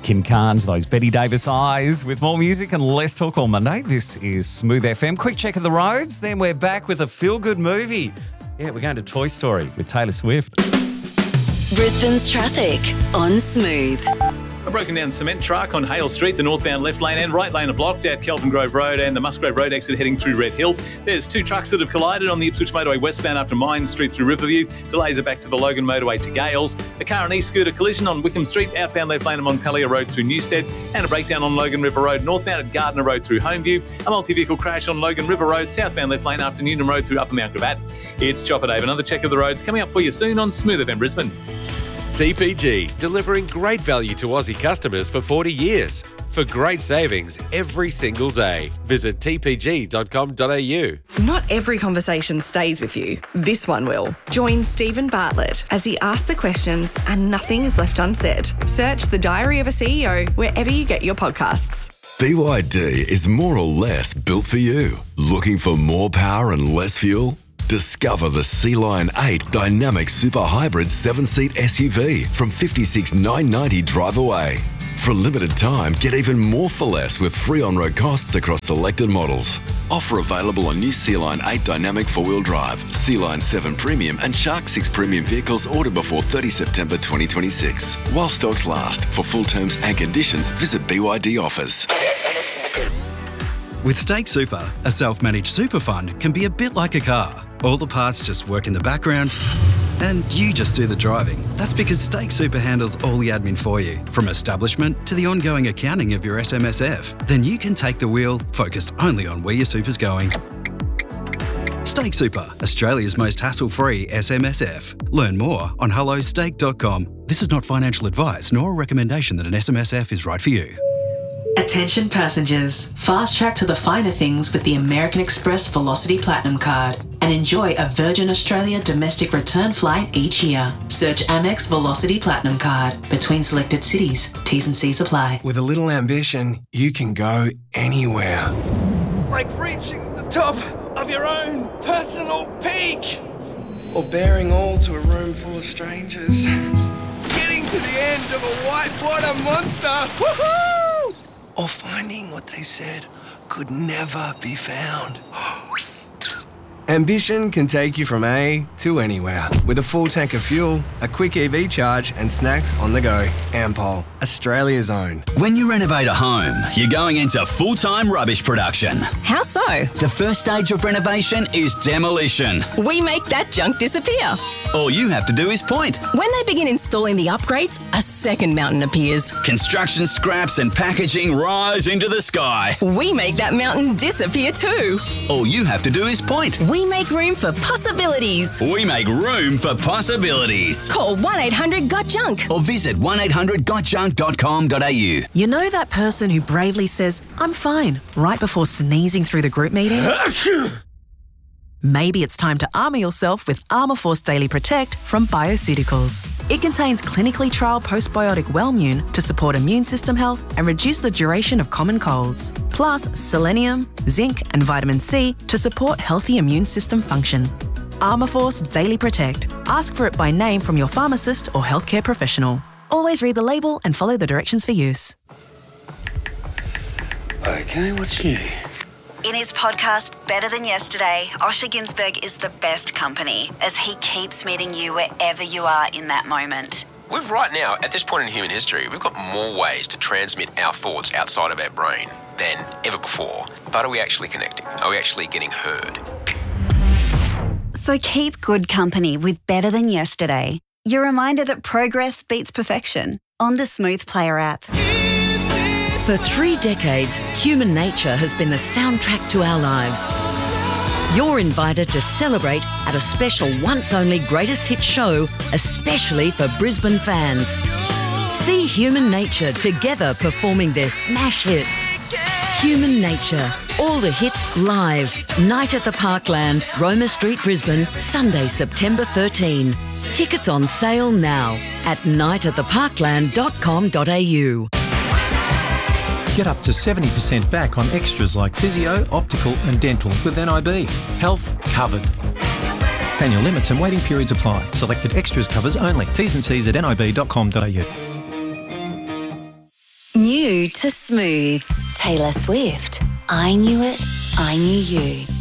Kim Carnes, those Betty Davis eyes. With more music and less talk all Monday, this is Smooth FM. Quick check of the roads, then we're back with a feel-good movie. Yeah, we're going to Toy Story with Taylor Swift. Brisbane's traffic on Smooth. A broken down cement truck on Hale Street, the northbound left lane and right lane are blocked at Kelvin Grove Road and the Musgrave Road exit heading through Red Hill. There's two trucks that have collided on the Ipswich Motorway westbound up to Mines Street through Riverview. Delays are back to the Logan Motorway to Gales. A car and e-scooter collision on Wickham Street, outbound left lane of Montpellier Road through Newstead, and a breakdown on Logan River Road northbound at Gardner Road through Homeview. A multi-vehicle crash on Logan River Road, southbound left lane after Newnham Road through Upper Mount Gravatt. It's Chopper Dave. Another check of the roads coming up for you soon on Smooth FM Brisbane. TPG, delivering great value to Aussie customers for 40 years. For great savings every single day. Visit tpg.com.au. Not every conversation stays with you. This one will. Join Stephen Bartlett as he asks the questions and nothing is left unsaid. Search The Diary of a CEO wherever you get your podcasts. BYD is more or less built for you. Looking for more power and less fuel? Discover the Sea Lion 8 Dynamic Super Hybrid 7-seat SUV from $56,990 drive away. For a limited time, get even more for less with free on-road costs across selected models. Offer available on new Sea Lion 8 Dynamic 4-wheel drive, Sea Lion 7 Premium and Shark 6 Premium vehicles ordered before 30 September 2026. While stocks last. For full terms and conditions, visit BYD offers. With Stake Super, a self-managed super fund can be a bit like a car. All the parts just work in the background and you just do the driving. That's because Stake Super handles all the admin for you, from establishment to the ongoing accounting of your SMSF. Then you can take the wheel, focused only on where your super's going. Stake Super, Australia's most hassle-free SMSF. Learn more on hellostake.com. This is not financial advice nor a recommendation that an SMSF is right for you. Attention passengers, fast track to the finer things with the American Express Velocity Platinum Card and enjoy a Virgin Australia domestic return flight each year. Search Amex Velocity Platinum Card between selected cities. T's and C's apply. With a little ambition, you can go anywhere. Like reaching the top of your own personal peak. Or bearing all to a room full of strangers. Getting to the end of a whitewater monster. Woohoo! Or finding what they said could never be found. Ambition can take you from A to anywhere. With a full tank of fuel, a quick EV charge and snacks on the go. Ampol, Australia's own. When you renovate a home, you're going into full-time rubbish production. How so? The first stage of renovation is demolition. We make that junk disappear. All you have to do is point. When they begin installing the upgrades, a second mountain appears. Construction scraps and packaging rise into the sky. We make that mountain disappear too. All you have to do is point. We make room for possibilities. We make room for possibilities. Call 1-800-GOT-JUNK or visit 1800gotjunk.com.au. You know that person who bravely says, "I'm fine," right before sneezing through the group meeting? Maybe it's time to armour yourself with Armour Force Daily Protect from Bioceuticals. It contains clinically trialled postbiotic Wellmune to support immune system health and reduce the duration of common colds. Plus selenium, zinc and vitamin C to support healthy immune system function. Armour Force Daily Protect. Ask for it by name from your pharmacist or healthcare professional. Always read the label and follow the directions for use. Okay, what's new? In his podcast, Better Than Yesterday, Osher Günsberg is the best company as he keeps meeting you wherever you are in that moment. We've right now, at this point in human history, we've got more ways to transmit our thoughts outside of our brain than ever before. But are we actually connecting? Are we actually getting heard? So keep good company with Better Than Yesterday. Your reminder that progress beats perfection on the Smooth Player app. For 3 decades, human nature has been the soundtrack to our lives. You're invited to celebrate at a special once-only greatest hits show, especially for Brisbane fans. See Human Nature together performing their smash hits. Human Nature, all the hits live. Night at the Parkland, Roma Street, Brisbane, Sunday, September 13. Tickets on sale now at nightattheparkland.com.au. Get up to 70% back on extras like physio, optical and dental with NIB. Health covered. Annual limits and waiting periods apply. Selected extras covers only. T's and C's at nib.com.au. new to Smooth. Taylor Swift. I Knew It, I Knew You.